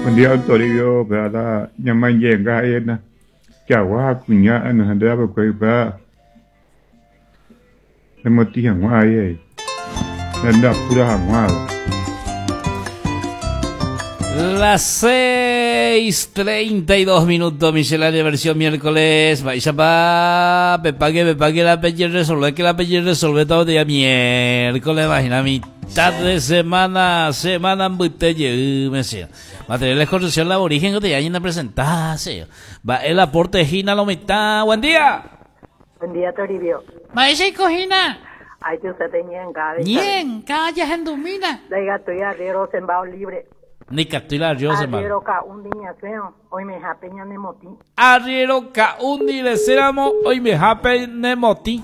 Buen día, Toribio, para llaman llega ena. Que agua cuña en Andrea porque va. Hemos tenido ahí. Anda pura agua. Las 6:32, miscelánea versión miércoles. Vaya pa, me pague la peña resolver, que la peña resolver todo día miércoles, imagina, mitad de semana en botella, me decía. Materiales de construcción, la origen que te hayan a presentar, sí. Va el aporte de Gina lo mitad. Buen día. Buen día, Toribio. Maíz Gina. Ay, tú se tenía en cada Bien, calles en Dumina. la gato y arriero sembado libre. Ni captura yo se mal. Arriero ka un día creo. Hoy me japeña de motín. Arriero ka un día le ceramo, hoy me jape nemoti.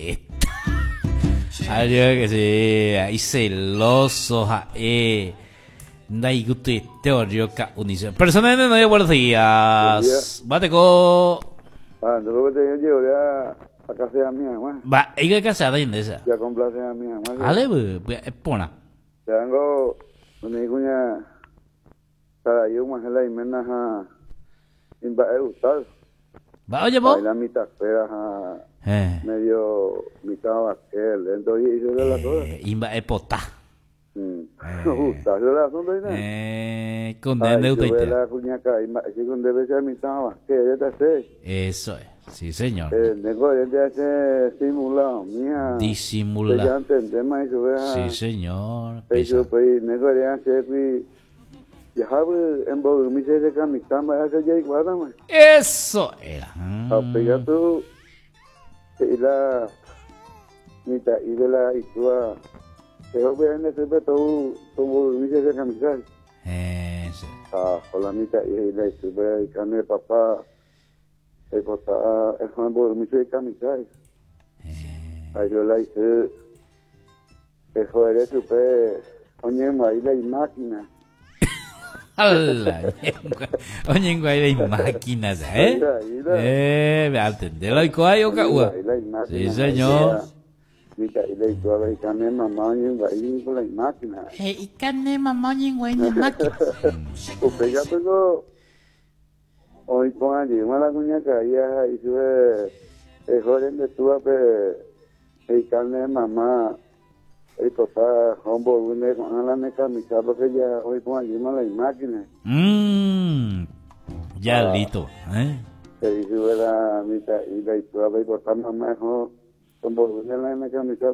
Arriero que sí, ahí celoso, Ndai guste teorio ka unice. Personalmente no hay buenos días. Bate co. No lo que te llevo ya a casa de mi mamá. Va, hay que casar de esa. Ya complace a mi mamá. Ale, es pona. Ya vengo, donde digo ya, para yo más la imena a imba gustar. Va, oye vos. La mitad espera a medio mitad aquel. Entonces hizo de la cosa. Imba epota. Gusta, yo la son de nada. Condende usted. La cuñaca, si con debe ser mitad que ya te sé. Eso es, sí señor. Nego ya hace simulado, mía. Disimula. Ya entendemos eso, vea. Sí señor. Eso pues nego ya hace ya habe en bodo mi se de mitad más ya igual más. Eso era. Apega tú y la mitad y de la y tú que obvio en ese todo como mi se de camisal. Eso. Con la mitad y la y tú ve y carne papá el papá el Juan bodo mi se de camisal. Ahí yo la hice el joder eso pues oye ahí la máquina. Oye, hay máquinas, me atendelo y coayo cagua. Sí, señor. Mira, y le digo a la carne mamá y con la máquina. Y carne mamá y máquina. Pues ya tengo hoy con allí, la cuñaca y sube el joven de tu y carne mamá. Y cosa, hombo, una la neca, mi carro que ya hoy con allí la máquina. Ya listo, Se dice la mitad y la historia de cortar más mejor, hombo, una la neca, mi carro.